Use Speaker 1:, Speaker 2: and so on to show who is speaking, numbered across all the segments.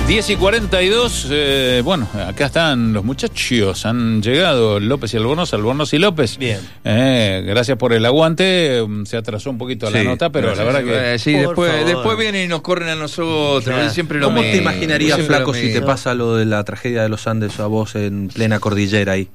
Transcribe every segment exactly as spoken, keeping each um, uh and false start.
Speaker 1: diez y cuarenta y dos, eh, bueno, acá están los muchachos, han llegado López y Albornoz, Albornoz y López.
Speaker 2: Bien.
Speaker 1: Eh, gracias por el aguante, se atrasó un poquito
Speaker 3: Sí,
Speaker 1: la nota, pero
Speaker 3: gracias.
Speaker 1: la verdad que...
Speaker 3: Eh, sí,
Speaker 2: Por
Speaker 3: después,
Speaker 2: favor.
Speaker 3: después vienen y nos corren a nosotros,
Speaker 2: Claro.
Speaker 3: es siempre lo
Speaker 4: ¿Cómo
Speaker 3: mismo.
Speaker 4: te imaginarías,
Speaker 3: Siempre
Speaker 4: Flaco,
Speaker 3: lo
Speaker 4: si te
Speaker 3: mismo.
Speaker 4: pasa lo de la tragedia de los Andes a vos en plena cordillera ahí?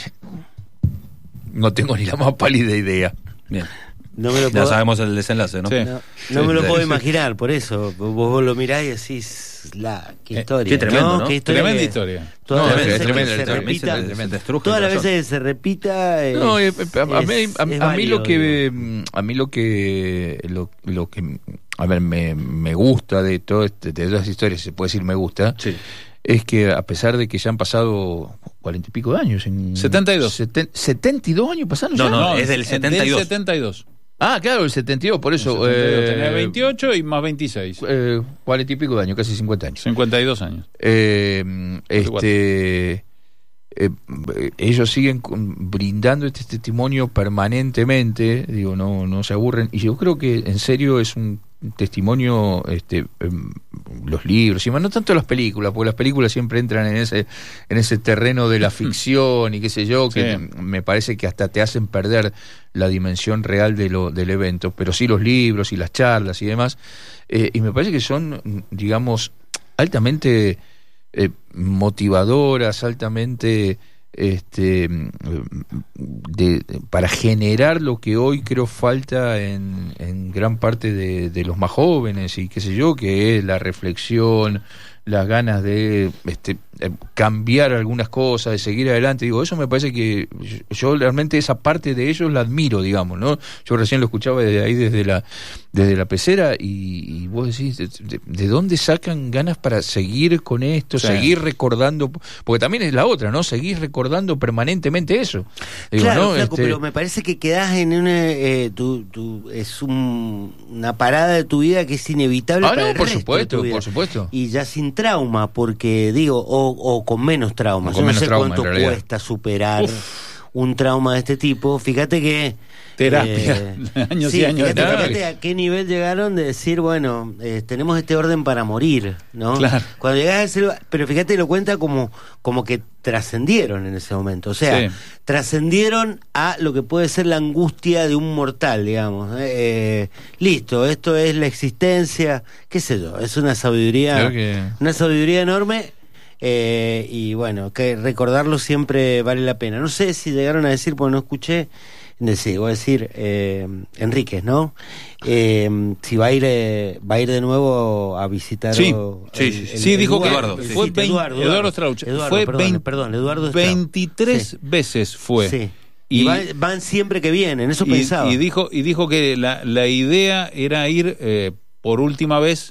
Speaker 3: No tengo ni la más pálida idea.
Speaker 4: Bien.
Speaker 2: No me lo
Speaker 4: Ya
Speaker 2: puedo,
Speaker 4: sabemos el desenlace, ¿no?
Speaker 1: Sí.
Speaker 2: no, no
Speaker 4: Sí,
Speaker 2: me lo
Speaker 4: sí,
Speaker 2: puedo
Speaker 4: sí.
Speaker 2: imaginar, por eso. Vos, vos lo mirás y decís, la, qué
Speaker 1: Eh,
Speaker 2: historia.
Speaker 4: qué tremendo, ¿no?
Speaker 2: Qué historia
Speaker 1: Tremenda
Speaker 2: que-
Speaker 1: historia.
Speaker 2: Todas
Speaker 3: No,
Speaker 2: las
Speaker 3: es
Speaker 2: veces
Speaker 3: tremendo,
Speaker 2: que se
Speaker 3: tremendo,
Speaker 2: repita,
Speaker 4: tremendo, destruje
Speaker 2: todas
Speaker 4: el
Speaker 2: las
Speaker 4: corazón.
Speaker 2: veces que se repita. Es,
Speaker 3: No, eh, a, a mí,
Speaker 2: es-
Speaker 3: a,
Speaker 2: es
Speaker 3: a mí lo
Speaker 2: válido,
Speaker 3: que
Speaker 2: digo.
Speaker 3: a mí lo que lo, lo que a ver me, me gusta de todo este, de todas las historias, se puede decir me gusta,
Speaker 4: Sí.
Speaker 3: es que a pesar de que ya han pasado cuarenta y pico de años en
Speaker 1: setenta y dos.
Speaker 3: seten- setenta y dos años pasaron
Speaker 4: No,
Speaker 3: ya.
Speaker 4: no, es del
Speaker 1: en-
Speaker 4: setenta y dos.
Speaker 1: Del setenta y dos.
Speaker 3: Ah, claro, el setenta y dos, por eso
Speaker 1: El setenta y dos
Speaker 3: eh,
Speaker 1: tenía veintiocho y más veintiséis.
Speaker 3: eh, cuarenta y pico de años, casi cincuenta años.
Speaker 1: cincuenta y dos años.
Speaker 3: Eh, este eh, ellos siguen con- brindando este testimonio permanentemente, digo, no no se aburren, y yo creo que en serio es un testimonio, este em, los libros y más, no tanto las películas, porque las películas siempre entran en ese en ese terreno de la ficción y qué sé yo, que
Speaker 1: Sí.
Speaker 3: me parece que hasta te hacen perder la dimensión real de lo del evento, pero sí los libros y las charlas y demás, eh, y me parece que son, digamos, altamente eh, motivadoras, altamente este de, de- para generar lo que hoy creo falta en, en gran parte de, de los más jóvenes y qué sé yo, que es la reflexión, las ganas de este, eh, cambiar algunas cosas, de seguir adelante. Digo, eso me parece que yo, yo realmente esa parte de ellos la admiro, digamos, ¿no? Yo recién lo escuchaba desde ahí, desde la desde la pecera, y, y vos decís, de, de- ¿de dónde sacan ganas para seguir con esto,
Speaker 1: Sí.
Speaker 3: seguir recordando? Porque también es la otra, ¿no? Seguir recordando permanentemente eso. Digo,
Speaker 2: Claro,
Speaker 3: ¿no?
Speaker 2: Flaco,
Speaker 3: Este,
Speaker 2: pero me parece que quedás en una. Eh, tu, tu- es un- una parada de tu vida que es inevitable.
Speaker 3: Ah,
Speaker 2: para
Speaker 3: no,
Speaker 2: el
Speaker 3: por
Speaker 2: resto de
Speaker 3: supuesto,
Speaker 2: tu vida.
Speaker 3: por supuesto.
Speaker 2: Y ya sin trauma, porque digo, o, o con menos trauma.
Speaker 3: O
Speaker 2: Yo
Speaker 3: con
Speaker 2: no
Speaker 3: menos
Speaker 2: sé
Speaker 3: trauma,
Speaker 2: cuánto
Speaker 3: en realidad.
Speaker 2: cuesta superar un trauma de este tipo. Fíjate que.
Speaker 1: Terapia, años
Speaker 2: sí,
Speaker 1: y años de
Speaker 2: fíjate,
Speaker 1: terapia.
Speaker 2: fíjate a qué nivel llegaron de decir, bueno, eh, tenemos este orden para morir, ¿no?
Speaker 1: Claro.
Speaker 2: Cuando llegás a ese lugar, pero fíjate, lo cuenta como, como que trascendieron en ese momento, o sea,
Speaker 1: Sí.
Speaker 2: trascendieron a lo que puede ser la angustia de un mortal, digamos. Eh, listo, esto es la existencia, qué sé yo, es una sabiduría,
Speaker 3: Creo que-
Speaker 2: una sabiduría enorme. Eh, y bueno, que recordarlo siempre vale la pena. No sé si llegaron a decir, porque no escuché, sí, voy a decir eh, Enríquez, ¿no? Eh, si va a ir eh, va a ir de nuevo a visitar.
Speaker 1: Sí,
Speaker 2: o-
Speaker 4: sí,
Speaker 2: el-
Speaker 4: sí,
Speaker 2: el-
Speaker 1: Sí,
Speaker 2: el
Speaker 1: dijo que
Speaker 2: lugar.
Speaker 4: Eduardo, sí.
Speaker 1: fue
Speaker 2: Sí,
Speaker 1: veinte
Speaker 2: Eduardo,
Speaker 1: Eduardo Strauch.
Speaker 2: Eduardo,
Speaker 1: Fue
Speaker 2: perdón,
Speaker 1: veinte
Speaker 2: perdón, Eduardo Strauch.
Speaker 1: veintitrés
Speaker 2: Sí.
Speaker 1: veces fue.
Speaker 2: Sí. Y,
Speaker 1: Y,
Speaker 2: van, van siempre que vienen, eso
Speaker 1: y-
Speaker 2: pensaba.
Speaker 1: y dijo y dijo que la, la idea era ir eh, por última vez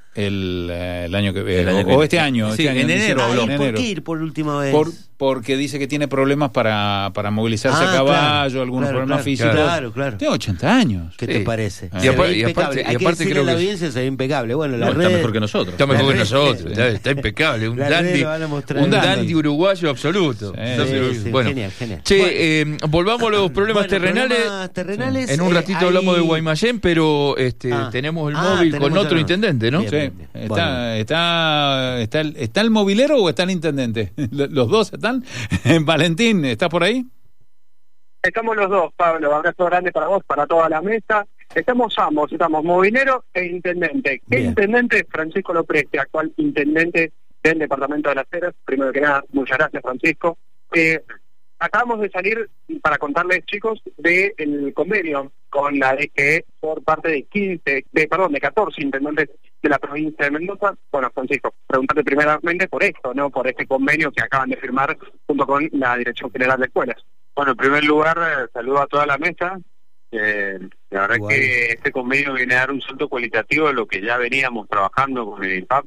Speaker 1: el, eh, el año que
Speaker 4: El año
Speaker 1: o,
Speaker 4: que-
Speaker 1: o este año,
Speaker 4: sí,
Speaker 1: este año,
Speaker 4: en enero
Speaker 1: diciembre,
Speaker 4: habló.
Speaker 1: en
Speaker 2: Ay, ¿por
Speaker 1: enero.
Speaker 2: qué ir por última vez?
Speaker 1: Por- porque dice que tiene problemas para, para movilizarse
Speaker 2: Ah,
Speaker 1: a caballo,
Speaker 2: claro,
Speaker 1: algunos
Speaker 2: claro,
Speaker 1: problemas
Speaker 2: claro,
Speaker 1: físicos.
Speaker 2: Claro, claro.
Speaker 1: Tiene ochenta años.
Speaker 2: ¿Qué
Speaker 3: Sí.
Speaker 2: te parece?
Speaker 1: Y
Speaker 2: Se ve
Speaker 3: aparte- y
Speaker 2: impecable.
Speaker 3: aparte- y
Speaker 2: Hay que
Speaker 3: aparte
Speaker 2: decirle
Speaker 3: creo
Speaker 2: a la
Speaker 3: que-
Speaker 2: audiencia, se ve impecable. Bueno, la
Speaker 4: No,
Speaker 2: red...
Speaker 4: está mejor que nosotros.
Speaker 3: Está mejor
Speaker 2: La
Speaker 3: que
Speaker 2: red-
Speaker 3: nosotros,
Speaker 2: sí.
Speaker 3: está, está impecable, un
Speaker 2: La red
Speaker 3: dandy,
Speaker 2: lo van a mostrar.
Speaker 3: un
Speaker 1: Un
Speaker 3: dandy
Speaker 1: dandy.
Speaker 3: uruguayo absoluto.
Speaker 1: Sí,
Speaker 3: Entonces,
Speaker 2: sí, sí,
Speaker 3: bueno,
Speaker 2: genial, genial.
Speaker 3: che,
Speaker 2: Bueno.
Speaker 3: eh, volvamos a los problemas
Speaker 2: Bueno,
Speaker 3: terrenales.
Speaker 2: problemas terrenales,
Speaker 3: En un
Speaker 2: eh,
Speaker 3: ratito
Speaker 2: hay-
Speaker 3: hablamos de Guaymallén, pero este,
Speaker 2: Ah.
Speaker 3: tenemos el
Speaker 2: Ah,
Speaker 3: móvil
Speaker 2: tenemos
Speaker 3: con otro
Speaker 2: ya-
Speaker 3: intendente, ¿no?
Speaker 2: Bien.
Speaker 1: Sí.
Speaker 2: bien.
Speaker 1: Está,
Speaker 2: Bueno.
Speaker 1: está, está, el, ¿Está el movilero o está el intendente? ¿Los dos están? Valentín, ¿estás por ahí?
Speaker 5: Estamos los dos, Pablo. Abrazo grande para vos, para toda la mesa. Estamos ambos, estamos movilero e intendente. ¿Qué
Speaker 2: Bien.
Speaker 5: intendente? Francisco Lopresti, actual intendente del departamento de Las Heras. Primero que nada, muchas gracias, Francisco. Eh, acabamos de salir, para contarles, chicos, del convenio con la D G E por parte de quince, de, perdón, de catorce intendentes de la provincia de Mendoza. Bueno, Francisco, preguntarte primeramente por esto, ¿no? Por este convenio que acaban de firmar junto con la Dirección General de Escuelas.
Speaker 6: Bueno, en primer lugar, eh, saludo a toda la mesa. Eh, la verdad
Speaker 2: Igual.
Speaker 6: que este convenio viene a dar un salto cualitativo de lo que ya veníamos trabajando con el I N P A P.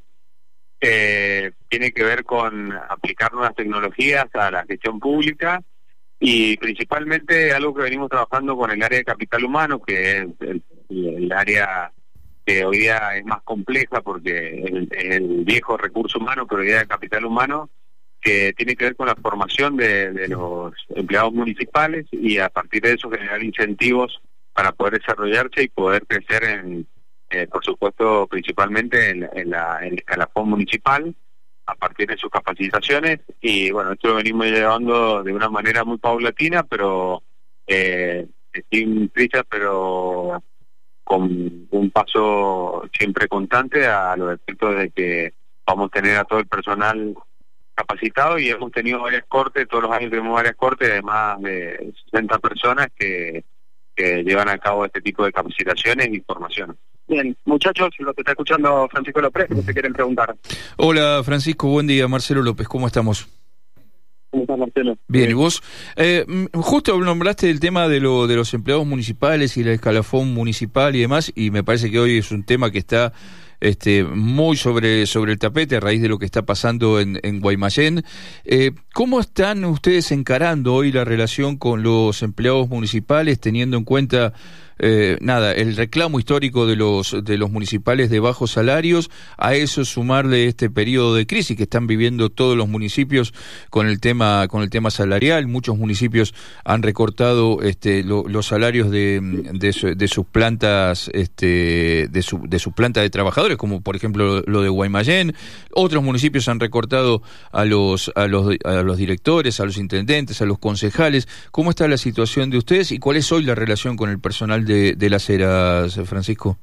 Speaker 6: Eh, tiene que ver con aplicar nuevas tecnologías a la gestión pública y principalmente algo que venimos trabajando con el área de capital humano, que es el, el área que hoy día es más compleja porque el, el viejo recurso humano, pero hoy día de capital humano, que tiene que ver con la formación de, de los empleados municipales y a partir de eso generar incentivos para poder desarrollarse y poder crecer en, eh, por supuesto, principalmente en, en, la, en el escalafón municipal, a partir de sus capacitaciones, y bueno, esto lo venimos llevando de una manera muy paulatina, pero eh, sin prisa, pero con un paso siempre constante a los efectos de que vamos a tener a todo el personal capacitado, y hemos tenido varias cortes, todos los años tenemos varias cortes de más de sesenta personas que, que llevan a cabo este tipo de capacitaciones y formaciones.
Speaker 5: Bien, muchachos, lo que está escuchando Francisco López, que se quieren preguntar.
Speaker 3: Hola Francisco, buen día. Marcelo López, ¿cómo estamos?
Speaker 5: ¿Cómo estás, Marcelo?
Speaker 3: Bien, ¿y vos? Eh, justo nombraste el tema de, lo, de los empleados municipales y el escalafón municipal y demás, y me parece que hoy es un tema que está este, muy sobre, sobre el tapete a raíz de lo que está pasando en, en Guaymallén. Eh, ¿Cómo están ustedes encarando hoy la relación con los empleados municipales, teniendo en cuenta Eh, nada, el reclamo histórico de los de los municipales de bajos salarios, a eso sumarle este periodo de crisis que están viviendo todos los municipios con el tema con el tema salarial? Muchos municipios han recortado este lo, los salarios de, de, su, de sus plantas este de su de su planta de trabajadores, como por ejemplo lo de Guaymallén. Otros municipios han recortado a los a los a los directores, a los intendentes, a los concejales. ¿Cómo está la situación de ustedes y cuál es hoy la relación con el personal de, de las Heras, Francisco?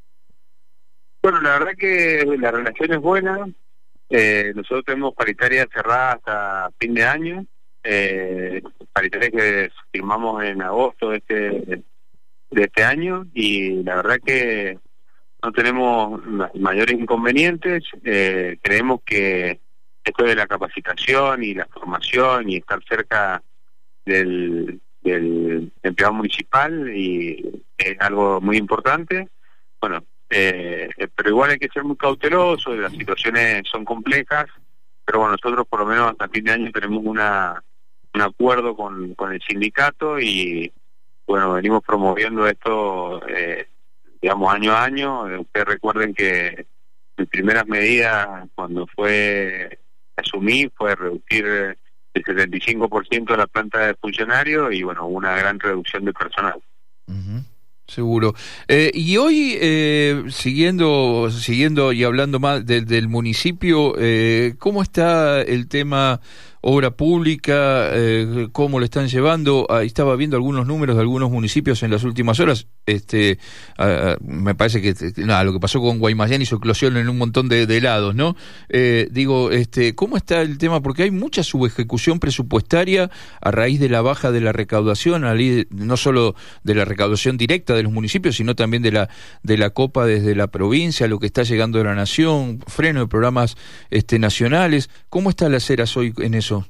Speaker 6: Bueno, la verdad que la relación es buena. Eh, nosotros tenemos paritaria cerrada hasta fin de año, eh, paritaria que firmamos en agosto de este, de este año, y la verdad que no tenemos mayores inconvenientes. Eh, creemos que esto de la capacitación y la formación y estar cerca del del empleado municipal y es algo muy importante. Bueno, eh, pero igual hay que ser muy cauteloso, las situaciones son complejas, pero bueno, nosotros por lo menos hasta fin de año tenemos una un acuerdo con, con el sindicato, y bueno, venimos promoviendo esto eh, digamos año a año. Ustedes recuerden que mis primeras medidas cuando fue asumí fue reducir el setenta y cinco por ciento de la planta de funcionarios, y bueno, una gran reducción de personal.
Speaker 3: Uh-huh. Seguro. Eh, y hoy, eh, siguiendo siguiendo y hablando más de, del municipio, eh, ¿cómo está el tema obra pública? Eh, ¿Cómo lo están llevando? Ahí estaba viendo algunos números de algunos municipios en las últimas horas. Este, uh, me parece que nada, lo que pasó con Guaymallén hizo eclosión en un montón de, de lados, ¿no? Eh, digo, este, ¿cómo está el tema? Porque hay mucha subejecución presupuestaria a raíz de la baja de la recaudación, no solo de la recaudación directa de los municipios, sino también de la de la copa desde la provincia, lo que está llegando de la nación, freno de programas este nacionales. ¿Cómo está las Heras hoy en eso?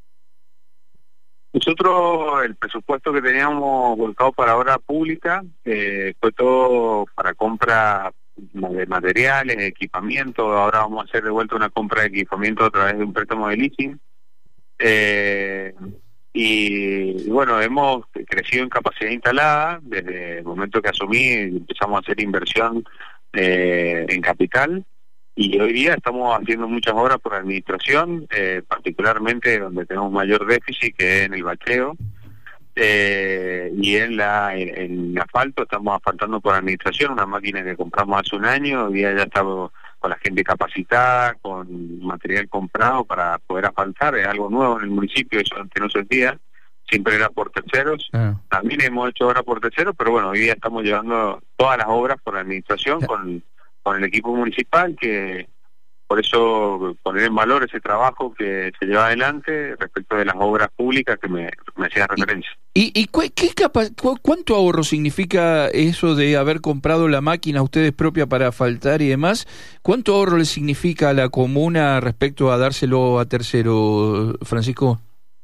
Speaker 6: Nosotros el presupuesto que teníamos volcado para obra pública eh, fue todo para compra de materiales, equipamiento. Ahora vamos a hacer de vuelta una compra de equipamiento a través de un préstamo de leasing. Eh, y, y bueno, hemos crecido en capacidad instalada desde el momento que asumí. Empezamos a hacer inversión eh, en capital, y hoy día estamos haciendo muchas obras por administración, eh, particularmente donde tenemos mayor déficit, que es en el bacheo, eh, y en la en, en asfalto estamos asfaltando por administración, una máquina que compramos hace un año. Hoy día ya estamos con la gente capacitada, con material comprado para poder asfaltar. Es algo nuevo en el municipio, eso antes no se hacía, siempre era por terceros. Ah. También hemos hecho obras por terceros, pero bueno, hoy día estamos llevando todas las obras por administración, ah. con con el equipo municipal, que por eso poner en valor ese trabajo que se lleva adelante respecto de las obras públicas que me, me hacía referencia.
Speaker 3: ¿Y, y cu qué capa cu cuánto ahorro significa eso de haber comprado la máquina ustedes propia para asfaltar y demás? ¿Cuánto ahorro le significa a la comuna respecto a dárselo a tercero, Francisco?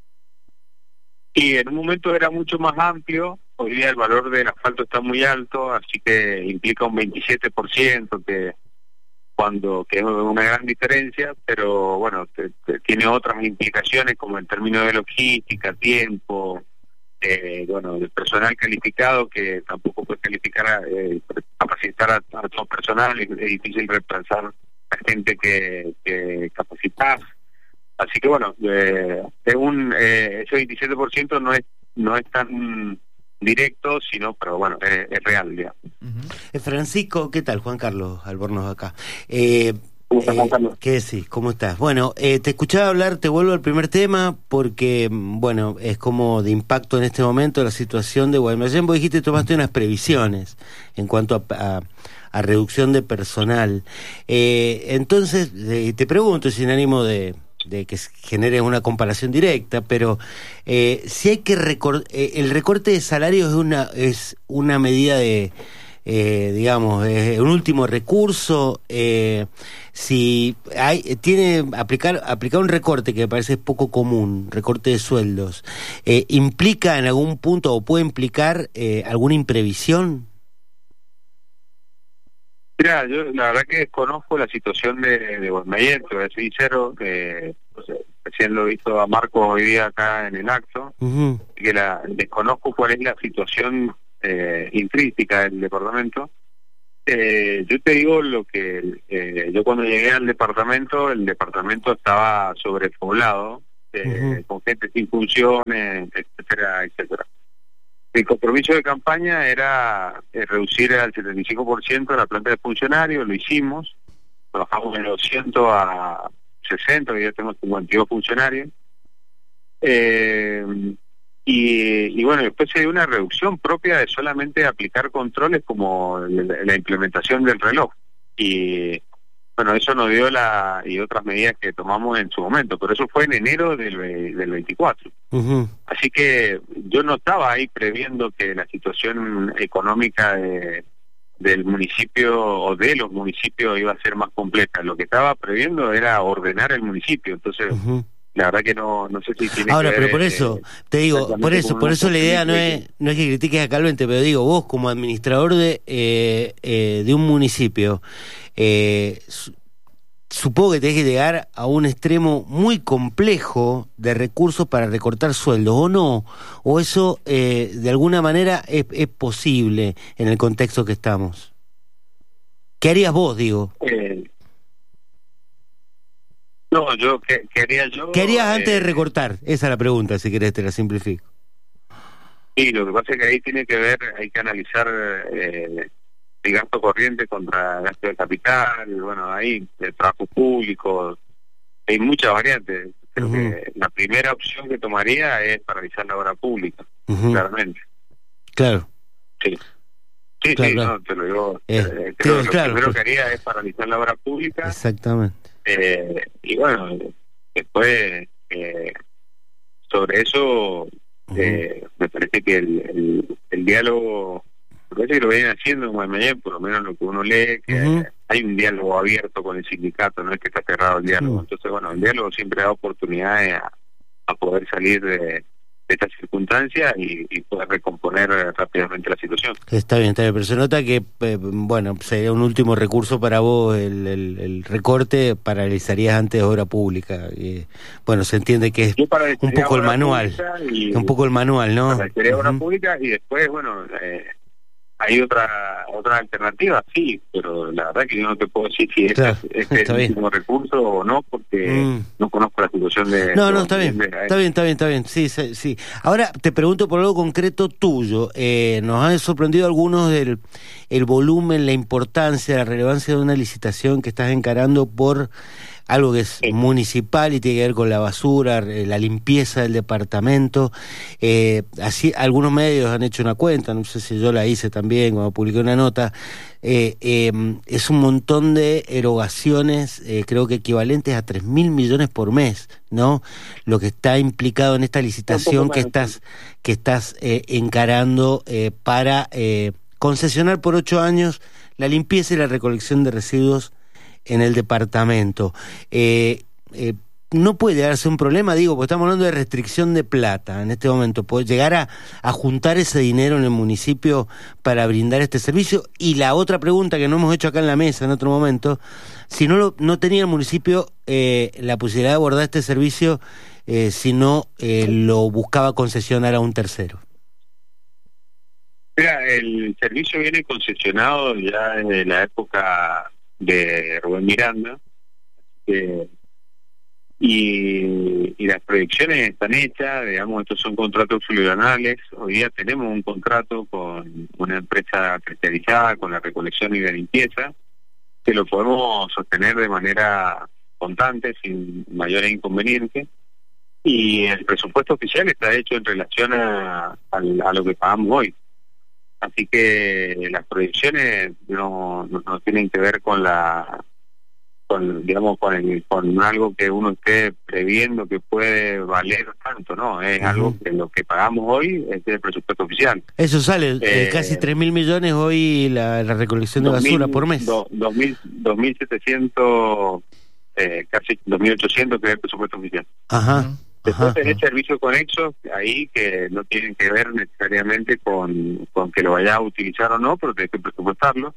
Speaker 6: Y en un momento era mucho más amplio. Hoy día el valor del asfalto está muy alto, así que implica un veintisiete por ciento, que cuando que es una gran diferencia, pero bueno, te, te, tiene otras implicaciones como en términos de logística, tiempo, eh, bueno, el personal calificado, que tampoco puede calificar, eh, capacitar a, a todo personal, es, es difícil reemplazar a gente que, que capacitas. Así que bueno, eh, es un, eh, ese veintisiete por ciento no es no es tan directo, sino, pero bueno, es, es real, digamos.
Speaker 3: Ujú.
Speaker 2: Eh, Francisco, ¿qué tal? Juan Carlos Albornoz acá. Eh,
Speaker 5: ¿Cómo estás, Juan
Speaker 2: eh,
Speaker 5: Carlos?
Speaker 2: ¿Qué decís? ¿Cómo estás? Bueno, eh, te escuchaba hablar, te vuelvo al primer tema, porque, bueno, es como de impacto en este momento la situación de Guaymallén. Vos dijiste, tomaste unas previsiones en cuanto a, a, a reducción de personal. Eh, entonces, eh, te pregunto, sin ánimo de... de que genere una comparación directa, pero eh, si hay que recor eh, el recorte de salarios es una es una medida de eh, digamos eh, un último recurso, eh, si hay tiene aplicar aplicar un recorte que me parece poco común, recorte de sueldos, eh, implica en algún punto o puede implicar eh, alguna imprevisión.
Speaker 6: Mira, yo la verdad que desconozco la situación de, de Guaymallén, te voy a ser sincero, que no sé, recién lo he visto a Marco hoy día acá en el acto,
Speaker 2: Uh-huh.
Speaker 6: que la desconozco cuál es la situación eh, intrínseca del departamento. Eh, yo te digo lo que eh, yo cuando llegué al departamento, el departamento estaba sobrepoblado, eh,
Speaker 2: Uh-huh.
Speaker 6: con gente sin funciones, etcétera, etcétera. El compromiso de campaña era eh, reducir al setenta y cinco por ciento la planta de funcionarios, lo hicimos, bajamos de doscientos a sesenta, que ya tenemos cincuenta y dos funcionarios, eh, y, y bueno, después se dio una reducción propia de solamente aplicar controles como la, la implementación del reloj, y bueno, eso nos dio la y otras medidas que tomamos en su momento, pero eso fue en enero del, del veinticuatro.
Speaker 2: Uh-huh.
Speaker 6: Así que yo no estaba ahí previendo que la situación económica de, del municipio o de los municipios iba a ser más compleja. Lo que estaba previendo era ordenar el municipio. Entonces,
Speaker 2: Uh-huh.
Speaker 6: la verdad que no no sé si tiene
Speaker 2: Ahora,
Speaker 6: que ver,
Speaker 2: pero por
Speaker 6: eh,
Speaker 2: eso, te digo,
Speaker 6: exactamente
Speaker 2: por eso,
Speaker 6: con
Speaker 2: por
Speaker 6: una
Speaker 2: eso la idea no
Speaker 6: cuestión
Speaker 2: es, no es que critiques a Calvente, pero digo, vos como administrador de eh, eh, de un municipio, eh, su- supongo que tenés que llegar a un extremo muy complejo de recursos para recortar sueldos, ¿o no? ¿O eso eh, de alguna manera es, es posible en el contexto que estamos? ¿Qué harías vos, digo?
Speaker 6: eh, no, yo, ¿qué, qué haría yo?
Speaker 2: ¿Qué harías antes de
Speaker 6: Eh,
Speaker 2: recortar? Esa es la pregunta, si querés te la simplifico.
Speaker 6: Sí, lo que pasa es que ahí tiene que ver, hay que analizar eh, el gasto corriente contra gasto de capital, bueno, ahí el trabajo público, hay muchas variantes. Creo
Speaker 2: Ujú.
Speaker 6: que la primera opción que tomaría es paralizar la obra pública,
Speaker 2: Ujú.
Speaker 6: claramente.
Speaker 2: Claro.
Speaker 6: Sí, sí,
Speaker 2: Claro,
Speaker 6: sí,
Speaker 2: claro.
Speaker 6: no, te lo digo.
Speaker 2: Eh,
Speaker 6: eh, creo que lo
Speaker 2: claro,
Speaker 6: primero
Speaker 2: pues.
Speaker 6: que haría es paralizar la obra pública,
Speaker 2: Exactamente.
Speaker 6: eh, y bueno, después eh, sobre eso eh, me parece que el, el, el diálogo, me parece que lo vienen haciendo en Guaymallén, por lo menos lo que uno lee, que
Speaker 2: Ujú.
Speaker 6: hay un diálogo abierto con el sindicato, no es que está cerrado el diálogo.
Speaker 2: Ujú.
Speaker 6: Entonces, bueno, el diálogo siempre da oportunidades a, a poder salir de, de estas circunstancias y, y poder recomponer eh, rápidamente la situación.
Speaker 2: Está bien, está bien, pero se nota que, eh, bueno, sería un último recurso para vos el, el, el recorte, paralizarías antes obra pública. Y, bueno, se entiende que es
Speaker 6: Yo paralizaría
Speaker 2: un poco el
Speaker 6: obra
Speaker 2: manual,
Speaker 6: pública y-
Speaker 2: un poco el manual, ¿no?
Speaker 6: paralizaría obra
Speaker 2: Ujú.
Speaker 6: pública y después, bueno, eh, hay otra otra alternativa, sí, pero la verdad que yo no te puedo decir si
Speaker 2: Claro,
Speaker 6: este, este es
Speaker 2: está
Speaker 6: el
Speaker 2: bien.
Speaker 6: último recurso o no, porque
Speaker 2: Mm.
Speaker 6: no conozco la situación de...
Speaker 2: No,
Speaker 6: de-
Speaker 2: no, está bien,
Speaker 6: de-
Speaker 2: está bien, está bien, está bien, sí, sí, sí. Ahora te pregunto por algo concreto tuyo. Eh, nos han sorprendido algunos del el volumen, la importancia, la relevancia de una licitación que estás encarando por algo que es
Speaker 6: Sí.
Speaker 2: municipal y tiene que ver con la basura, eh, la limpieza del departamento. Eh, así algunos medios han hecho una cuenta, no sé si yo la hice también cuando publiqué una nota. Eh, eh, es un montón de erogaciones, eh, creo que equivalentes a tres mil millones por mes, ¿no? Lo que está implicado en esta licitación
Speaker 5: Un poco
Speaker 2: que
Speaker 5: más,
Speaker 2: estás que estás eh, encarando eh, para eh, concesionar por ocho años la limpieza y la recolección de residuos en el departamento. Eh, eh, no puede llegar a ser un problema, digo, porque estamos hablando de restricción de plata en este momento, puede llegar a, a juntar ese dinero en el municipio para brindar este servicio. Y la otra pregunta que no hemos hecho acá en la mesa en otro momento, si no lo, no tenía el municipio eh, la posibilidad de abordar este servicio eh, si no eh, lo buscaba concesionar a un tercero.
Speaker 6: Mira, el servicio viene concesionado ya desde la época de Rubén Miranda, que y, y las proyecciones están hechas, digamos, estos son contratos plurianuales. Hoy día tenemos un contrato con una empresa especializada con la recolección y la limpieza, que lo podemos sostener de manera constante, sin mayores inconvenientes, y el presupuesto oficial está hecho en relación a, a, a lo que pagamos hoy. Así que las proyecciones no, no, no tienen que ver con la con digamos con el, con algo que uno esté previendo que puede valer tanto, no, es uh-huh. algo que lo que pagamos hoy es el presupuesto oficial.
Speaker 2: Eso sale eh,
Speaker 6: eh,
Speaker 2: casi tres mil millones hoy la, la recolección de basura por mes.
Speaker 6: Do, dos mil setecientos, eh, casi dos mil ochocientos que es el presupuesto oficial.
Speaker 2: Ajá.
Speaker 6: Después
Speaker 2: Ajá,
Speaker 6: tenés
Speaker 2: ajá.
Speaker 6: servicios conexos ahí que no tienen que ver necesariamente con, con que lo vayas a utilizar o no, pero tenés que presupuestarlo.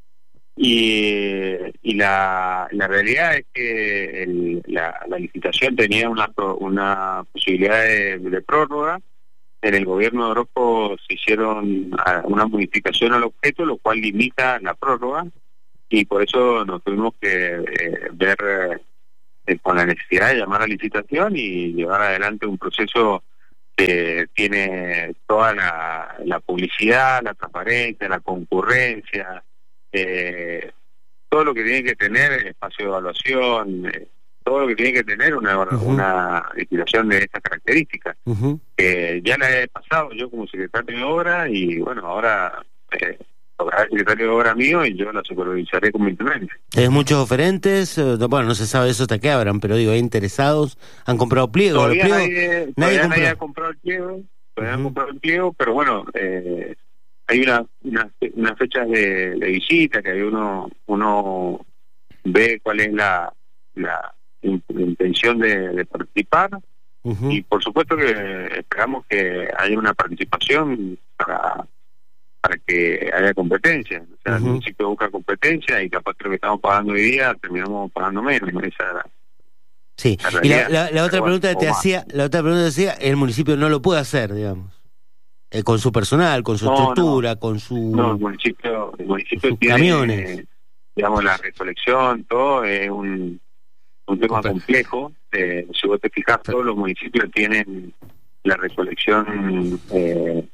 Speaker 6: Y, y la, la realidad es que el, la, la licitación tenía una, una posibilidad de, de prórroga. En el gobierno de Orozco se hicieron una modificación al objeto, lo cual limita la prórroga, y por eso nos tuvimos que eh, ver eh, con la necesidad de llamar a licitación y llevar adelante un proceso que tiene toda la, la publicidad, la transparencia, la concurrencia, eh, todo lo que tiene que tener el espacio de evaluación, eh, todo lo que tiene que tener una, uh-huh. una licitación de estas características.
Speaker 2: Uh-huh.
Speaker 6: Eh, ya la he pasado yo como secretario de obra y bueno, ahora eh, tocará el secretario de obra mío y yo la supervisaré con mi intendente.
Speaker 2: ¿Tenés muchos oferentes? Bueno, no se sabe eso hasta qué abran, pero digo, ¿hay interesados? ¿Han comprado pliegos?
Speaker 6: Todavía
Speaker 2: pliegos?
Speaker 6: nadie,
Speaker 2: nadie,
Speaker 6: todavía
Speaker 2: compró.
Speaker 6: nadie ha comprado el pliego, todavía uh-huh. han comprado el pliego, pero bueno, eh, hay una, una, unas fechas de, de visita que ahí uno uno ve cuál es la, la, la intención de, de participar. Uh-huh. Y por supuesto que esperamos que haya una participación para para que haya competencia. O sea, uh-huh. el municipio busca competencia y capaz que lo que estamos pagando hoy día terminamos pagando menos. Esa,
Speaker 2: sí, y la, la, la otra pregunta que te hacía, la otra pregunta que te hacía, el municipio no lo puede hacer, digamos. Eh, con su personal, con su no, estructura,
Speaker 6: no.
Speaker 2: con su...
Speaker 6: No, el municipio, el municipio tiene,
Speaker 2: camiones.
Speaker 6: Eh, digamos, la recolección, todo es un, un tema Comple- complejo. Eh, si vos te fijas, todos los municipios tienen la recolección, eh,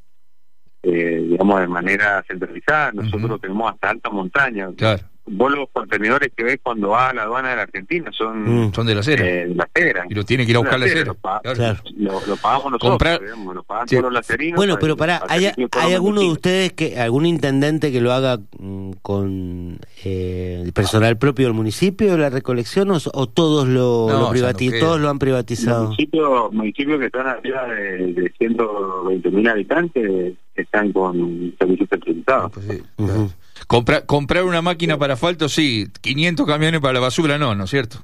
Speaker 6: eh, digamos, de manera centralizada. Nosotros uh-huh. lo tenemos hasta alta montaña.
Speaker 3: Claro.
Speaker 6: Vos los contenedores que ves cuando vas a la aduana de la Argentina son
Speaker 3: mm, son de la acera.
Speaker 6: Eh, de la acera.
Speaker 3: Y lo tiene que ir a buscar la acera.
Speaker 6: Lo, pa-
Speaker 2: claro.
Speaker 6: lo, lo pagamos nosotros,
Speaker 3: Comprar...
Speaker 6: digamos, lo pagan
Speaker 3: sí.
Speaker 6: todos los lacerinos.
Speaker 2: Bueno, pero pará,
Speaker 6: para
Speaker 2: ¿hay, hay alguno de
Speaker 6: vecinos.
Speaker 2: ustedes, que algún intendente que lo haga mm, con eh, el personal propio del municipio, la recolección, o, o todos lo,
Speaker 3: no,
Speaker 2: lo privati-
Speaker 3: no
Speaker 2: todos lo han privatizado?
Speaker 6: Municipios municipios que están arriba de, de ciento veinte mil habitantes están con servicios centralizados.
Speaker 3: Pues sí,
Speaker 2: uh-huh.
Speaker 3: claro. Compra, comprar una máquina para asfalto, sí. quinientos camiones para la basura, no, ¿no es cierto?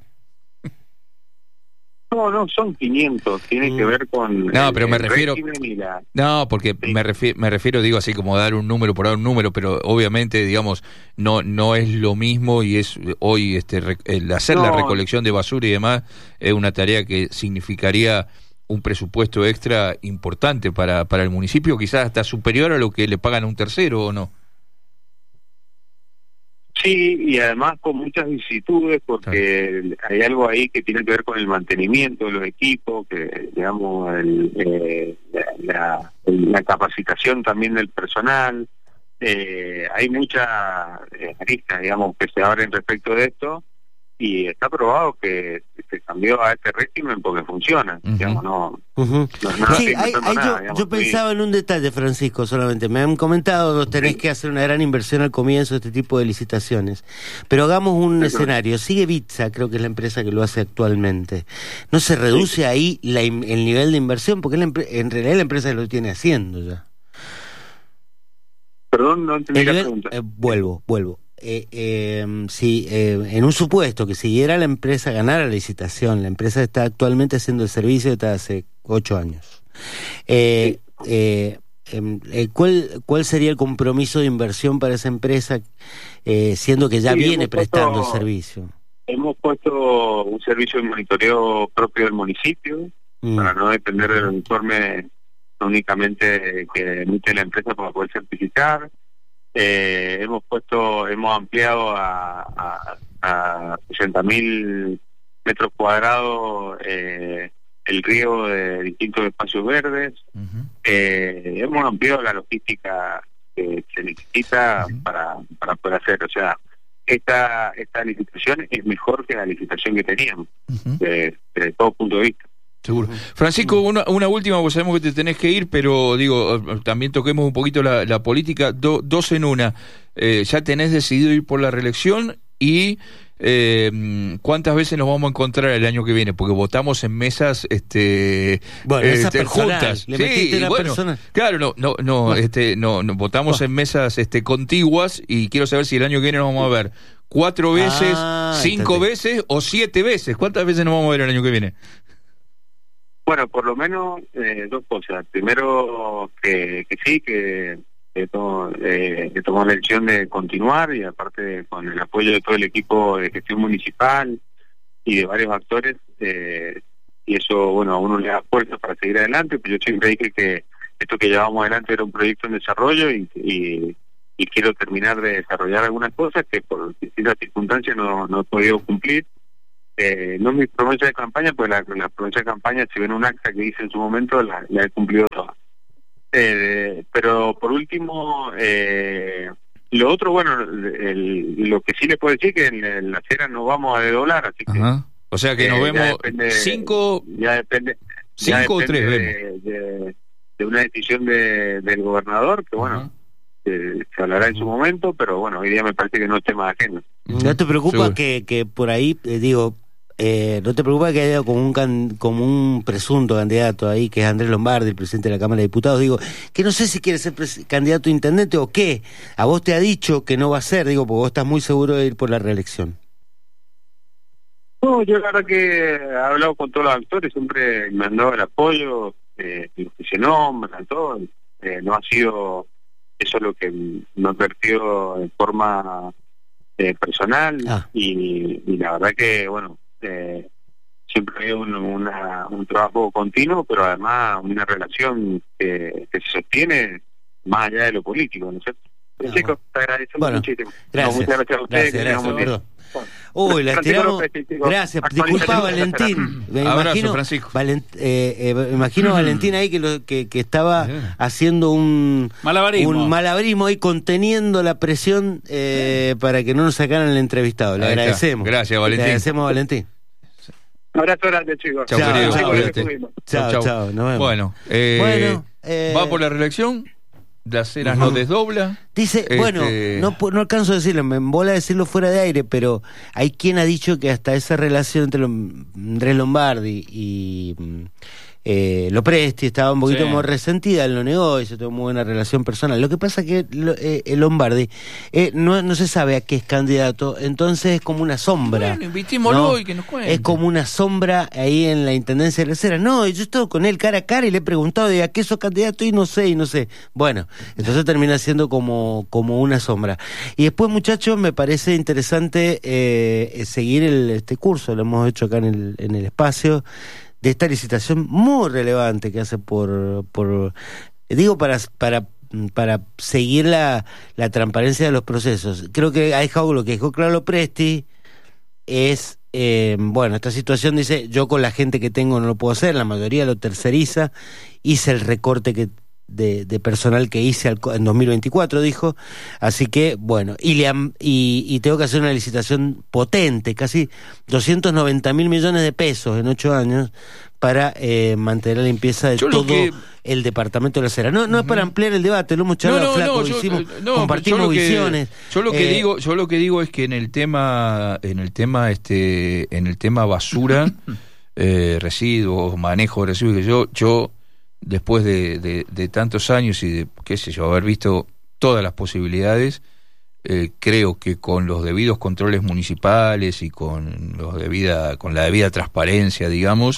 Speaker 6: No, no, son quinientos. Tiene
Speaker 2: mm.
Speaker 6: que ver con...
Speaker 3: No,
Speaker 6: el,
Speaker 3: pero me
Speaker 6: el
Speaker 3: refiero...
Speaker 6: y la...
Speaker 3: No, porque
Speaker 6: sí.
Speaker 3: me, refiero, me refiero, digo, así como dar un número por dar un número, pero obviamente, digamos, no no es lo mismo y es hoy este el hacer no. la recolección de basura y demás es una tarea que significaría un presupuesto extra importante para, para el municipio, quizás hasta superior a lo que le pagan a un tercero, ¿o no?
Speaker 6: Sí, y además con muchas vicisitudes, porque hay algo ahí que tiene que ver con el mantenimiento de los equipos, que digamos el, eh, la, la, la capacitación también del personal. Eh, hay muchas eh, aristas, digamos, que se abren respecto de esto, y está probado que se cambió a este régimen porque funciona. Uh-huh. Digamos, no,
Speaker 2: uh-huh.
Speaker 6: no, no
Speaker 2: sí, hay, hay
Speaker 6: nada,
Speaker 2: yo,
Speaker 6: digamos,
Speaker 2: yo pensaba en un detalle, Francisco, solamente. Me han comentado que tenés sí. que hacer una gran inversión al comienzo de este tipo de licitaciones. Pero hagamos un sí, escenario. Sigue Bitsa, creo que es la empresa que lo hace actualmente. ¿No se reduce sí. ahí la, el nivel de inversión? Porque la, en realidad la empresa lo tiene haciendo ya.
Speaker 6: Perdón, no entendí
Speaker 2: el
Speaker 6: la
Speaker 2: nivel,
Speaker 6: pregunta.
Speaker 2: Eh, vuelvo, vuelvo. Eh, eh, si eh, en un supuesto que siguiera la empresa, ganara la licitación, la empresa está actualmente haciendo el servicio desde hace ocho años. Eh, eh, eh, ¿cuál, ¿Cuál sería el compromiso de inversión para esa empresa, eh, siendo que ya
Speaker 6: sí,
Speaker 2: viene prestando
Speaker 6: puesto,
Speaker 2: el servicio?
Speaker 6: Hemos puesto un servicio de monitoreo propio del municipio, mm. para no depender del informe únicamente que emite la empresa para poder certificar. Eh, hemos puesto, hemos ampliado a, a, a sesenta mil metros cuadrados eh, el riego de distintos espacios verdes.
Speaker 3: Uh-huh.
Speaker 6: Eh, hemos ampliado la logística que se necesita
Speaker 3: uh-huh.
Speaker 6: para, para poder hacer, o sea, esta esta licitación es mejor que la licitación que teníamos, uh-huh. desde de todo punto de vista.
Speaker 3: Seguro. Francisco, una, una última, pues sabemos que te tenés que ir, pero digo, también toquemos un poquito la, la política, Do, dos en una. Eh, ¿Ya tenés decidido ir por la reelección? Y eh, ¿cuántas veces nos vamos a encontrar el año que viene? Porque votamos en mesas este,
Speaker 2: bueno,
Speaker 3: eh,
Speaker 2: este,
Speaker 3: juntas.
Speaker 2: ¿Le metiste
Speaker 3: sí,
Speaker 2: una
Speaker 3: bueno,
Speaker 2: persona?
Speaker 3: Claro, no, no, no, bueno. este, no, no votamos bueno. en mesas este, contiguas, y quiero saber si el año que viene nos vamos a ver cuatro veces, ah, cinco entonces. veces o siete veces. ¿Cuántas veces nos vamos a ver el año que viene?
Speaker 6: Bueno, por lo menos eh, dos cosas. Primero, que, que sí, que, que, to, eh, que tomó la decisión de continuar, y aparte con el apoyo de todo el equipo de gestión municipal y de varios actores, eh, y eso, bueno, a uno le da fuerza para seguir adelante. Pero yo siempre dije que esto que llevábamos adelante era un proyecto en desarrollo, y, y, y quiero terminar de desarrollar algunas cosas que por distintas circunstancias no, no he podido cumplir. Eh, no es mi promesa de campaña, pues la, la promesa de campaña, si ven un acta que hice en su momento, la, la he cumplido toda. Eh, pero por último, eh, lo otro, bueno, el, lo que sí les puedo decir que en, en la acera nos vamos a desdoblar, así que...
Speaker 3: Ajá. O sea que nos eh, vemos
Speaker 6: depende,
Speaker 3: cinco...
Speaker 6: Ya depende,
Speaker 3: cinco
Speaker 6: ya
Speaker 3: o tres
Speaker 6: de,
Speaker 3: vemos.
Speaker 6: De, de, de una decisión de, del gobernador, que bueno... Ajá. Eh, se hablará en su momento, pero bueno, hoy día me parece que no es tema ajeno.
Speaker 2: ¿No te preocupa que, que por ahí, eh, digo, eh, no te preocupa que haya como un can, como un presunto candidato ahí, que es Andrés Lombardi, el presidente de la Cámara de Diputados, digo, que no sé si quiere ser candidato a intendente o qué? ¿A vos te ha dicho que no va a ser, digo, porque vos estás muy seguro de ir por la reelección?
Speaker 6: No, yo la verdad que he hablado con todos los actores, siempre me han dado el apoyo, eh, los que se nombran, todo, eh, no ha sido... Eso es lo que me advirtió en forma eh, personal, ah. y, y la verdad que, bueno, eh, siempre ha habido un, una, un trabajo continuo, pero además una relación que, que se sostiene más allá de lo político, ¿no es cierto? No, Chicos, te agradecemos
Speaker 2: bueno,
Speaker 6: muchísimo.
Speaker 2: Gracias.
Speaker 6: No, muchas gracias a ustedes.
Speaker 2: Gracias, gracias, Uy, la estiramos. Gracias, disculpa Valentín. Me
Speaker 3: Abrazo,
Speaker 2: imagino,
Speaker 3: Francisco.
Speaker 2: Valent, eh, eh, me imagino a Valentín ahí que, lo, que, que estaba yeah. haciendo un
Speaker 1: malabarismo.
Speaker 2: un malabarismo ahí, conteniendo la presión eh, yeah. para que no nos sacaran el entrevistado. Le ahí agradecemos.
Speaker 3: Está. Gracias, Valentín.
Speaker 2: Le agradecemos a Valentín.
Speaker 6: Un abrazo grande, chicos.
Speaker 3: Chao,
Speaker 2: chao,
Speaker 3: chao,
Speaker 2: chao, chao, chao, nos vemos.
Speaker 3: Bueno, eh,
Speaker 2: bueno eh,
Speaker 3: va por la reelección. Las Heras uh-huh. no desdobla.
Speaker 2: Dice,
Speaker 3: este...
Speaker 2: bueno, no, no alcanzo a decirlo, me embola decirlo fuera de aire, pero hay quien ha dicho que hasta esa relación entre Andrés Lombardi y eh, Lopresti estaba un poquito sí. muy resentida, él lo negó, y se tuvo muy buena relación personal. Lo que pasa es que eh, el Lombardi eh, no, no se sabe a qué es candidato, entonces es como una sombra.
Speaker 3: Bueno, invitémoslo ¿no? y que nos cuente.
Speaker 2: Es como una sombra ahí en la Intendencia de las Heras. No, yo estoy con él cara a cara y le he preguntado de a qué sos candidato y no sé, y no sé. Bueno, entonces termina siendo como, como una sombra. Y después, muchachos, me parece interesante eh, seguir el, este curso, lo hemos hecho acá en el, en el espacio, de esta licitación muy relevante que hace por, por digo, para, para, para seguir la, la transparencia de los procesos. Creo que ha dejado lo que dejó claro Lopresti, es, eh, bueno, esta situación dice, yo con la gente que tengo no lo puedo hacer, la mayoría lo terceriza, hice el recorte que De, de personal que hice al, en dos mil veinticuatro, dijo, así que bueno, y, le han, y, y tengo que hacer una licitación potente, casi doscientos noventa mil millones de pesos en ocho años para eh, mantener la limpieza de yo todo que... el departamento de la Cera. No, no uh-huh. es para ampliar el debate, lo hemos charlado, no, no, flaco,
Speaker 3: no, yo,
Speaker 2: hicimos,
Speaker 3: no,
Speaker 2: compartimos
Speaker 3: yo
Speaker 2: visiones.
Speaker 3: Que, yo lo que eh, digo, yo lo que digo es que en el tema, en el tema, este, en el tema basura, eh, residuos, manejo de residuos, que yo, yo después de, de, de tantos años y de, qué sé yo, haber visto todas las posibilidades, eh, creo que con los debidos controles municipales y con los debida, con la debida transparencia, digamos,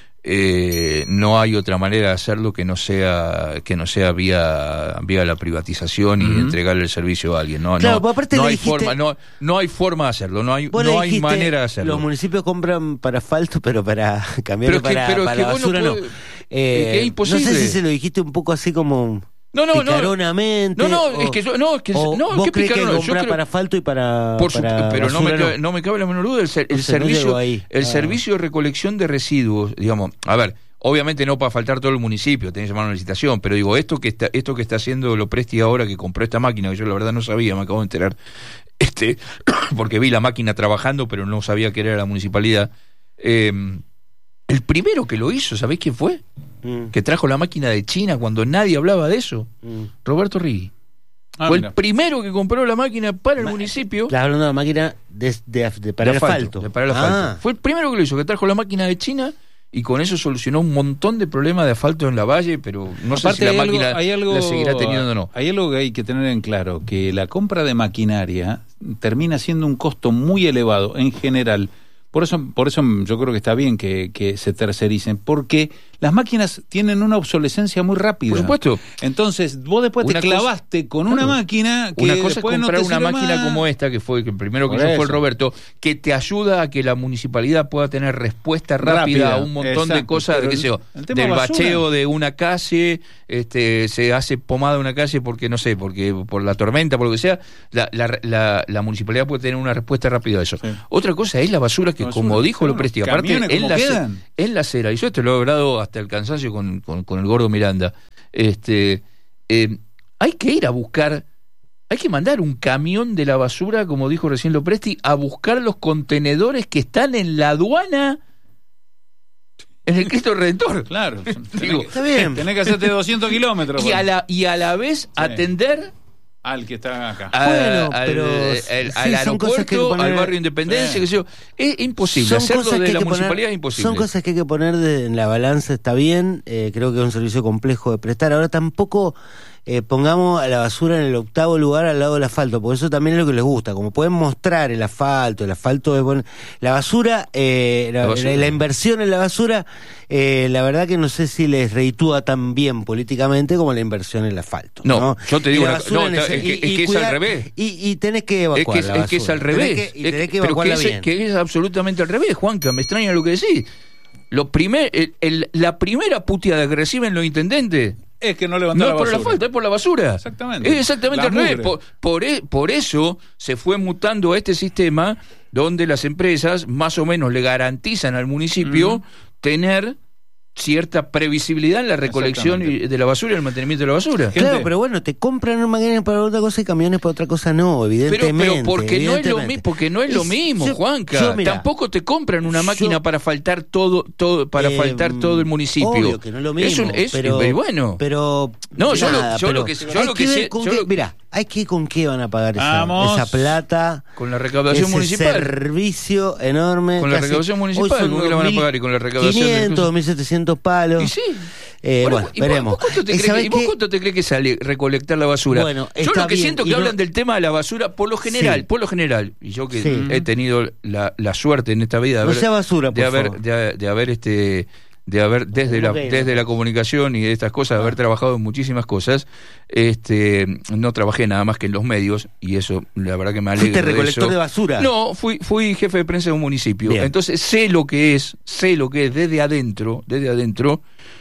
Speaker 3: eh, no hay otra manera de hacerlo que no sea que no sea vía vía la privatización y uh-huh. entregarle el servicio a alguien. No,
Speaker 2: claro,
Speaker 3: no,
Speaker 2: aparte
Speaker 3: no hay
Speaker 2: dijiste,
Speaker 3: forma, no, no hay forma de hacerlo, no hay, no hay manera de hacerlo.
Speaker 2: Los municipios compran para asfalto, pero para cambiarlo para,
Speaker 3: pero
Speaker 2: para
Speaker 3: que
Speaker 2: la basura no.
Speaker 3: Puede,
Speaker 2: Eh,
Speaker 3: que es imposible.
Speaker 2: No sé si se lo dijiste un poco así como...
Speaker 3: No, no,
Speaker 2: picaronamente.
Speaker 3: No, no,
Speaker 2: o,
Speaker 3: es que yo, no, es que,
Speaker 2: o
Speaker 3: no,
Speaker 2: ¿vos
Speaker 3: ¿qué
Speaker 2: crees que
Speaker 3: picarona?
Speaker 2: comprar
Speaker 3: Creo,
Speaker 2: para asfalto y para,
Speaker 3: por su,
Speaker 2: para
Speaker 3: pero no me,
Speaker 2: basura,
Speaker 3: cabe, no me cabe la menor duda el, el
Speaker 2: Entonces,
Speaker 3: servicio
Speaker 2: no ahí.
Speaker 3: el
Speaker 2: ah.
Speaker 3: servicio de recolección de residuos, digamos, a ver, obviamente no para faltar todo el municipio, tenés que llamar a una licitación, pero digo, esto que está esto que está haciendo Lopresti ahora, que compró esta máquina, que yo la verdad no sabía, me acabo de enterar, este porque vi la máquina trabajando, pero no sabía que era la municipalidad. Eh, el primero que lo hizo, ¿sabés quién fue? Mm. Que trajo la máquina de China cuando nadie hablaba de eso. Mm. Roberto Rigui. Ah, fue mira. el primero que compró la máquina para el Ma municipio.
Speaker 2: Estás hablando de la máquina de, de, de para de el asfalto.
Speaker 3: De para el asfalto. Ah. Fue el primero que lo hizo, que trajo la máquina de China y con eso solucionó un montón de problemas de asfalto en la valle, pero no Aparte sé si la máquina algo, hay algo, la seguirá teniendo o no.
Speaker 1: Hay algo que hay que tener en claro, que la compra de maquinaria termina siendo un costo muy elevado en general. Por eso, por eso yo creo que está bien que, que se tercericen, porque las máquinas tienen una obsolescencia muy rápida.
Speaker 3: Por supuesto.
Speaker 1: Entonces, vos después una te clavaste cosa, con una claro, máquina que
Speaker 3: una cosa es comprar
Speaker 1: no te
Speaker 3: una máquina
Speaker 1: más.
Speaker 3: como esta, que fue que el primero que hizo fue el Roberto, que te ayuda a que la municipalidad pueda tener respuesta rápida, rápida a un montón exacto, de cosas, de, qué sé yo, del bacheo de una calle, este se hace pomada una calle porque, no sé, porque por la tormenta, por lo que sea, la, la, la, la municipalidad puede tener una respuesta rápida a eso. Sí. Otra cosa es la basura que, basura, como dijo claro, Lopresti, aparte en la, en la acera, y yo esto lo he hablado hasta el cansancio con, con, con el gordo Miranda, este eh, hay que ir a buscar, hay que mandar un camión de la basura, como dijo recién Lopresti, a buscar los contenedores que están en la aduana en el Cristo Redentor.
Speaker 1: Claro,
Speaker 3: digo,
Speaker 1: está bien. Tenés que hacerte doscientos kilómetros.
Speaker 3: Y a la, y a la vez sí. atender
Speaker 1: al que está acá.
Speaker 3: A, bueno, al, pero el, el, sí, al aeropuerto, poner, al barrio Independencia, sí. que sé yo. Es imposible. Son Hacerlo de la municipalidad poner, es imposible.
Speaker 2: Son cosas que hay que poner de, en la balanza, está bien. Eh, creo que es un servicio complejo de prestar. Ahora tampoco eh, pongamos a la basura en el octavo lugar al lado del asfalto, porque eso también es lo que les gusta. Como pueden mostrar el asfalto, el asfalto es bueno. La basura, eh, la, la, basura. La, la inversión en la basura, eh, la verdad que no sé si les reditúa tan bien políticamente como la inversión en el asfalto.
Speaker 3: No,
Speaker 2: no
Speaker 3: yo te digo, una, no, es, es que, es, que
Speaker 2: cuidar,
Speaker 3: es al revés.
Speaker 2: Y, y tenés que evacuar
Speaker 3: es que,
Speaker 2: la
Speaker 3: es que es al revés. Tenés que, y tenés que evacuarla pero que bien. Es, que es absolutamente al revés, Juanca, me extraña lo que decís. Lo primer, el, el, la primera puteada que reciben los intendentes
Speaker 1: es que no levantan
Speaker 3: no
Speaker 1: la basura.
Speaker 3: No es por la falta, es por la basura.
Speaker 1: Exactamente.
Speaker 3: Es exactamente al revés. Por, por, por eso se fue mutando a este sistema donde las empresas más o menos le garantizan al municipio mm. tener cierta previsibilidad en la recolección de la basura y el mantenimiento de la basura.
Speaker 2: Claro, gente. Pero bueno, te compran máquinas para otra cosa y camiones para otra cosa no, evidentemente.
Speaker 3: Pero, pero porque, no es lo mi, porque no es lo mismo, yo, Juanca. Yo, mirá, tampoco te compran una máquina yo, para faltar todo, todo para eh, faltar todo el municipio.
Speaker 2: Obvio que no es lo mismo.
Speaker 3: Es un, es,
Speaker 2: pero,
Speaker 3: eh, bueno.
Speaker 2: Pero
Speaker 3: no, yo nada, lo, yo lo que yo lo que sé, yo lo,
Speaker 2: mira, hay que ir con qué van a pagar esa, esa plata.
Speaker 3: Con la recaudación
Speaker 2: ese
Speaker 3: municipal.
Speaker 2: Servicio enorme.
Speaker 3: Con la recaudación municipal, ¿cómo que la van a pagar? Y con la recaudación
Speaker 2: quinientos, dos mil setecientos palos.
Speaker 3: Y sí.
Speaker 2: Eh, bueno, bueno,
Speaker 3: ¿y
Speaker 2: veremos.
Speaker 3: ¿Vos cuánto te crees que, que, cuánto te crees que sale recolectar la basura?
Speaker 2: Bueno,
Speaker 3: yo lo que
Speaker 2: bien,
Speaker 3: siento que
Speaker 2: no...
Speaker 3: hablan del tema de la basura por lo general, sí. por lo general, y yo que sí. he tenido la, la suerte en esta vida de
Speaker 2: no
Speaker 3: haber,
Speaker 2: sea basura,
Speaker 3: de,
Speaker 2: por
Speaker 3: haber
Speaker 2: favor.
Speaker 3: De, de haber este de haber desde la
Speaker 2: okay,
Speaker 3: desde
Speaker 2: no.
Speaker 3: la comunicación y de estas cosas, ah. haber trabajado en muchísimas cosas, este no trabajé nada más que en los medios y eso la verdad que me alegro.
Speaker 2: ¿Fuiste recolector
Speaker 3: de, eso.
Speaker 2: de basura?
Speaker 3: No, fui fui jefe de prensa de un municipio. Bien. Entonces sé lo que es, sé lo que es desde adentro, desde adentro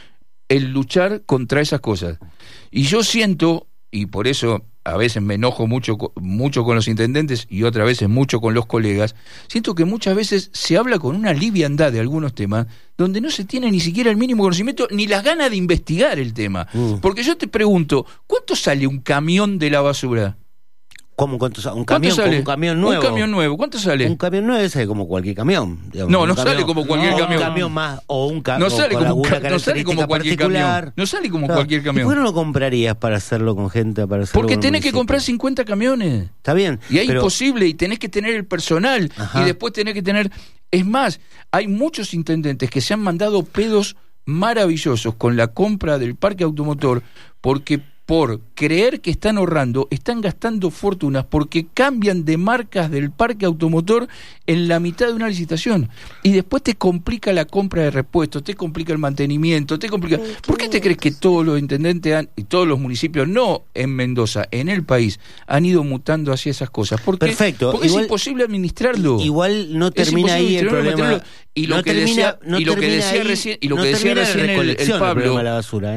Speaker 3: el luchar contra esas cosas. Y yo siento, y por eso a veces me enojo mucho, mucho con los intendentes y otras veces mucho con los colegas, siento que muchas veces se habla con una liviandad de algunos temas donde no se tiene ni siquiera el mínimo conocimiento ni las ganas de investigar el tema. Uh. Porque yo te pregunto, ¿cuánto sale un camión de la basura?
Speaker 2: ¿Cómo cuánto sale? ¿Un camión,
Speaker 3: sale?
Speaker 2: Un camión nuevo?
Speaker 3: Un camión nuevo, ¿cuánto sale?
Speaker 2: Un camión nuevo sale como cualquier camión. Digamos,
Speaker 3: no, no
Speaker 2: camión,
Speaker 3: sale como cualquier
Speaker 2: no,
Speaker 3: camión.
Speaker 2: Un camión más, o un camión
Speaker 3: no sale
Speaker 2: con
Speaker 3: como,
Speaker 2: alguna
Speaker 3: no sale como cualquier
Speaker 2: particular.
Speaker 3: Camión. No sale como
Speaker 2: no.
Speaker 3: cualquier camión.
Speaker 2: ¿Y por qué no lo comprarías para hacerlo con gente? Para hacerlo
Speaker 3: Porque
Speaker 2: con
Speaker 3: tenés que comprar cincuenta camiones.
Speaker 2: Está bien.
Speaker 3: Y es
Speaker 2: pero...
Speaker 3: imposible, y tenés que tener el personal. Ajá. Y después tenés que tener... Es más, hay muchos intendentes que se han mandado pedos maravillosos con la compra del parque automotor porque... por creer que están ahorrando, están gastando fortunas porque cambian de marcas del parque automotor en la mitad de una licitación y después te complica la compra de repuestos, te complica el mantenimiento, te complica... ¿Por qué te crees que todos los intendentes han, y todos los municipios, no en Mendoza, en el país, han ido mutando hacia esas cosas? Porque,
Speaker 2: Perfecto.
Speaker 3: Porque
Speaker 2: igual,
Speaker 3: es imposible administrarlo.
Speaker 2: Igual no termina ahí el problema.
Speaker 3: Y lo
Speaker 2: no
Speaker 3: que
Speaker 2: termina,
Speaker 3: decía,
Speaker 2: no
Speaker 3: y lo que decía
Speaker 2: ahí,
Speaker 3: recién, y lo
Speaker 2: no
Speaker 3: que decía recién el, el Pablo...
Speaker 2: el la basura, ¿eh?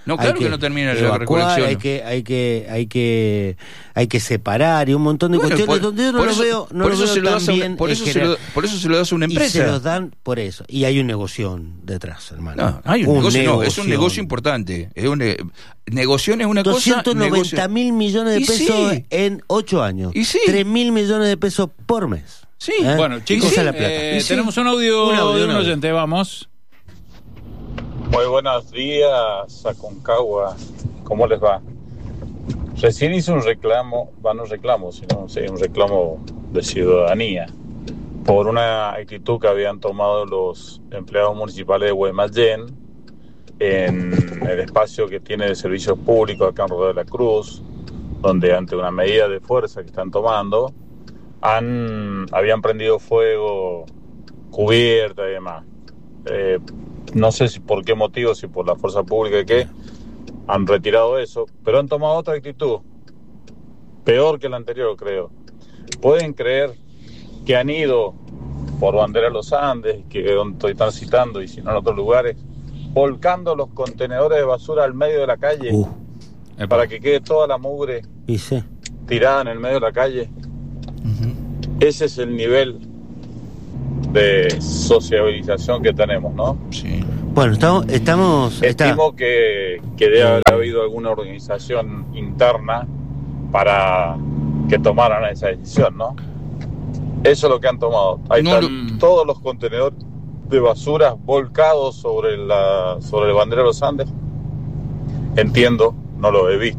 Speaker 3: No, claro
Speaker 2: hay
Speaker 3: que no termina la
Speaker 2: evacuar,
Speaker 3: recolección.
Speaker 2: hay que, hay que, hay que, hay que separar y un montón de
Speaker 3: Bueno,
Speaker 2: cuestiones
Speaker 3: por,
Speaker 2: donde yo no
Speaker 3: por
Speaker 2: lo
Speaker 3: eso,
Speaker 2: veo, no
Speaker 3: por
Speaker 2: lo
Speaker 3: eso
Speaker 2: veo
Speaker 3: se lo
Speaker 2: tan
Speaker 3: das a una-
Speaker 2: bien
Speaker 3: por
Speaker 2: en
Speaker 3: eso se
Speaker 2: general.
Speaker 3: lo, por eso se lo das a una
Speaker 2: Y
Speaker 3: empresa.
Speaker 2: se los dan por eso. Y hay un negocio detrás, hermano.
Speaker 3: No, hay un, negocio, no, es un negocio importante. Es un ne- negoción es una cosa.
Speaker 2: doscientos noventa mil millones de
Speaker 3: Y
Speaker 2: pesos
Speaker 3: sí.
Speaker 2: en ocho años.
Speaker 3: Y sí.
Speaker 2: tres mil millones de pesos por mes.
Speaker 3: Sí.
Speaker 2: ¿Eh?
Speaker 1: Bueno, chicos,
Speaker 2: Esa es la plata.
Speaker 1: eh,
Speaker 3: Y sí.
Speaker 1: tenemos un audio,
Speaker 2: Un audio,
Speaker 1: de
Speaker 2: un
Speaker 1: un
Speaker 2: audio.
Speaker 1: oyente, vamos.
Speaker 7: Muy buenos días, Aconcagua. ¿Cómo les va? Recién hice un reclamo, va, no reclamo, sino sí, un reclamo de ciudadanía por una actitud que habían tomado los empleados municipales de Guaymallén en el espacio que tiene de servicios públicos acá en Rodeo de la Cruz, donde ante una medida de fuerza que están tomando, han, habían prendido fuego, cubierta y demás. Eh, no sé si por qué motivo, si por la fuerza pública y qué, han retirado eso, pero han tomado otra actitud, peor que la anterior, creo. Pueden creer que han ido por Bandera de los Andes, que es donde estoy transitando, y si no en otros lugares, volcando los contenedores de basura al medio de la calle,
Speaker 2: Uh,
Speaker 7: para que quede toda la mugre
Speaker 2: y sí.
Speaker 7: tirada en el medio de la calle.
Speaker 3: Ujú.
Speaker 7: Ese es el nivel de sociabilización que tenemos, ¿no?
Speaker 3: Sí.
Speaker 2: Bueno, estamos, estamos está.
Speaker 7: Estimo que, que debe haber habido alguna organización interna para que tomaran esa decisión, ¿no? Eso es lo que han tomado. Ahí
Speaker 3: No
Speaker 7: están
Speaker 1: lo-
Speaker 7: todos los contenedores de basura volcados sobre la sobre el Bandera de los Andes. Entiendo, no lo he visto.